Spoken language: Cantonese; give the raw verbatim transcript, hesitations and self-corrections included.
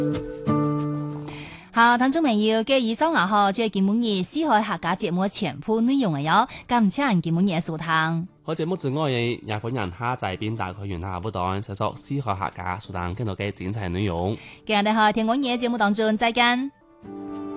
好，聽眾朋友嘅以上啊，嗬，即係今日《四海客家》節目全部內容嘅喲，感謝今日嘅收聽。 好節目之外嘅也歡迎下載並打開原下不斷搜索《四海客家》，收聽更多嘅精彩內容。 今日喺聽我嘅節目當中，再見。